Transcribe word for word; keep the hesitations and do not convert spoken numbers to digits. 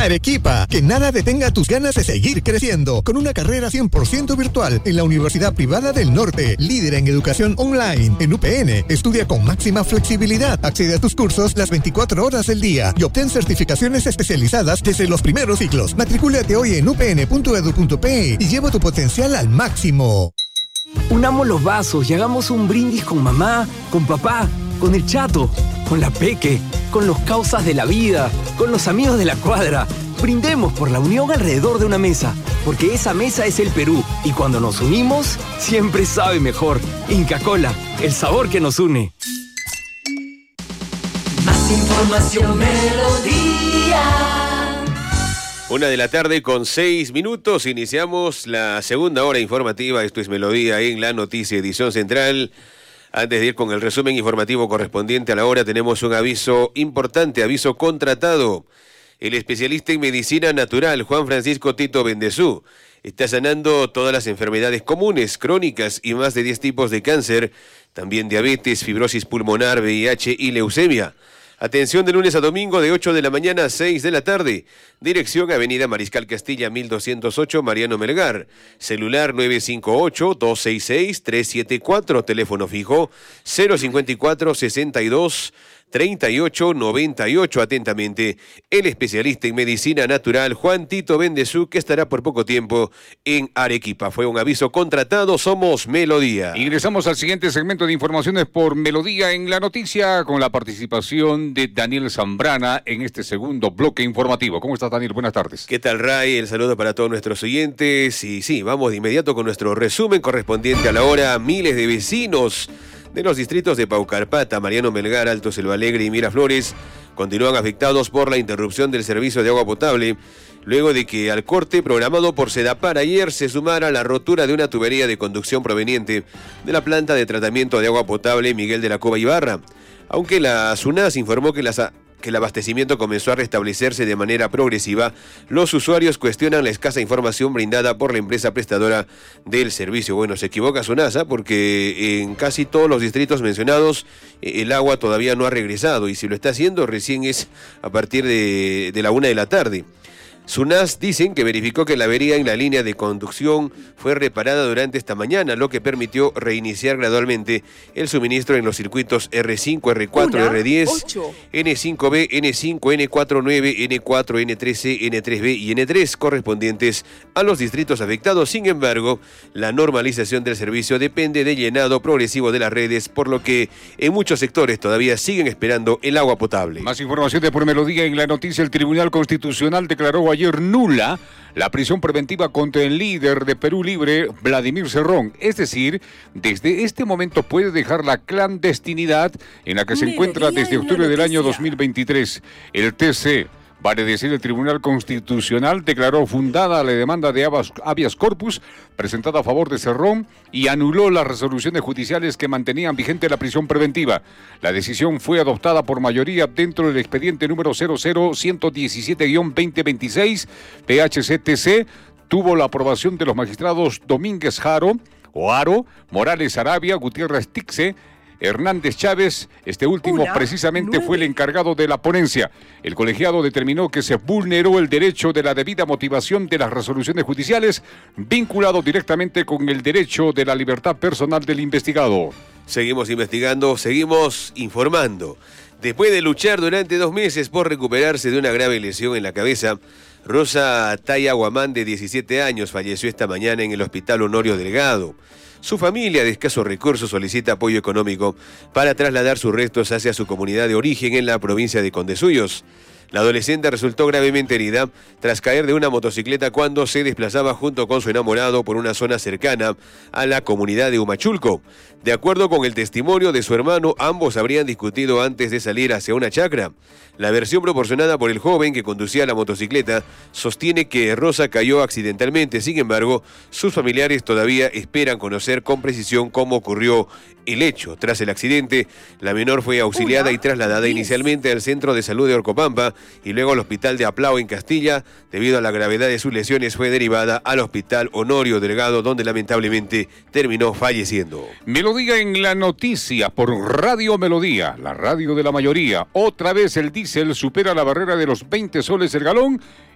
Arequipa, que nada detenga tus ganas de seguir creciendo, con una carrera cien por ciento virtual en la Universidad Privada del Norte, líder en educación online. En U P N, estudia con máxima flexibilidad, accede a tus cursos las veinticuatro horas del día y obtén certificaciones especializadas desde los primeros ciclos. Matricúlate hoy en u p n punto e d u punto p e y lleva tu potencial al máximo. Unamos los vasos y hagamos un brindis con mamá, con papá, con el chato, con la peque, con los causas de la vida, con los amigos de la cuadra. Brindemos por la unión alrededor de una mesa, porque esa mesa es el Perú y cuando nos unimos, siempre sabe mejor. Inca Kola, el sabor que nos une. Más información, Melodía. Una de la tarde con seis minutos, iniciamos la segunda hora informativa. Esto es Melodía en la noticia edición central. Antes de ir con el resumen informativo correspondiente a la hora, tenemos un aviso importante, aviso contratado. El especialista en medicina natural, Juan Francisco Tito Bendezú, está sanando todas las enfermedades comunes, crónicas y más de diez tipos de cáncer, también diabetes, fibrosis pulmonar, V I H y leucemia. Atención de lunes a domingo de ocho de la mañana a seis de la tarde. Dirección Avenida Mariscal Castilla mil doscientos ocho, Mariano Melgar. Celular nueve cinco ocho, dos seis seis, tres siete cuatro. Teléfono fijo cero cinco cuatro, sesenta y dos, treinta y ocho, noventa y ocho. Atentamente, el especialista en medicina natural Juan Tito Bendezú, que estará por poco tiempo en Arequipa. Fue un aviso contratado, somos Melodía. Ingresamos al siguiente segmento de informaciones por Melodía en la noticia, con la participación de Daniel Zambrana en este segundo bloque informativo. ¿Cómo estás, Daniel? Buenas tardes. ¿Qué tal, Ray? El saludo para todos nuestros oyentes. Y sí, vamos de inmediato con nuestro resumen correspondiente a la hora. Miles de vecinos de los distritos de Paucarpata, Mariano Melgar, Alto Selva Alegre y Miraflores continúan afectados por la interrupción del servicio de agua potable, luego de que al corte programado por Sedapar ayer se sumara la rotura de una tubería de conducción proveniente de la planta de tratamiento de agua potable Miguel de la Cova Ibarra. Aunque la SUNAS informó que las que el abastecimiento comenzó a restablecerse de manera progresiva, los usuarios cuestionan la escasa información brindada por la empresa prestadora del servicio. Bueno, se equivoca SUNASA porque en casi todos los distritos mencionados el agua todavía no ha regresado, y si lo está haciendo recién es a partir de, de la una de la tarde. SUNAS dicen que verificó que la avería en la línea de conducción fue reparada durante esta mañana, lo que permitió reiniciar gradualmente el suministro en los circuitos erre cinco, erre cuatro, erre diez, ene cinco be, ene cinco, ene cuarenta y nueve, ene cuatro, ene trece, ene tres be y ene tres correspondientes a los distritos afectados. Sin embargo, la normalización del servicio depende del llenado progresivo de las redes, por lo que en muchos sectores todavía siguen esperando el agua potable. Más información de por Melodía en la noticia. El Tribunal Constitucional declaró ayer nula la prisión preventiva contra el líder de Perú Libre, Vladimir Cerrón. Es decir, desde este momento puede dejar la clandestinidad en la que se encuentra desde octubre del año dos mil veintitrés. El T C, vale decir, el Tribunal Constitucional, declaró fundada la demanda de habeas corpus presentada a favor de Cerrón y anuló las resoluciones judiciales que mantenían vigente la prisión preventiva. La decisión fue adoptada por mayoría dentro del expediente número cero cero uno diecisiete guión veinte veintiséis. P H C T C tuvo la aprobación de los magistrados Domínguez Jaro, Oaro, Morales Arabia, Gutiérrez Tixe, Hernández Chávez. Este último Una, precisamente nueve. fue el encargado de la ponencia. El colegiado determinó que se vulneró el derecho de la debida motivación de las resoluciones judiciales, vinculado directamente con el derecho de la libertad personal del investigado. Seguimos investigando, seguimos informando. Después de luchar durante dos meses por recuperarse de una grave lesión en la cabeza, Rosa Taya Guamán, de diecisiete años, falleció esta mañana en el Hospital Honorio Delgado. Su familia, de escasos recursos, solicita apoyo económico para trasladar sus restos hacia su comunidad de origen en la provincia de Condesuyos. La adolescente resultó gravemente herida tras caer de una motocicleta cuando se desplazaba junto con su enamorado por una zona cercana a la comunidad de Humachulco. De acuerdo con el testimonio de su hermano, ambos habrían discutido antes de salir hacia una chacra. La versión proporcionada por el joven que conducía la motocicleta sostiene que Rosa cayó accidentalmente. Sin embargo, sus familiares todavía esperan conocer con precisión cómo ocurrió el hecho. Tras el accidente, la menor fue auxiliada y trasladada inicialmente al Centro de Salud de Orcopampa y luego al Hospital de Aplao en Castilla. Debido a la gravedad de sus lesiones, fue derivada al Hospital Honorio Delgado, donde lamentablemente terminó falleciendo. Melodía en la noticia por Radio Melodía, la radio de la mayoría. Otra vez el diésel supera la barrera de los veinte soles el galón